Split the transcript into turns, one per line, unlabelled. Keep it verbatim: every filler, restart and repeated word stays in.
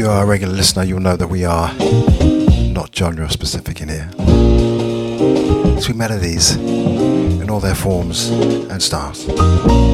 you are a regular listener, you'll know that we are not genre specific in here. Sweet melodies in all their forms and styles.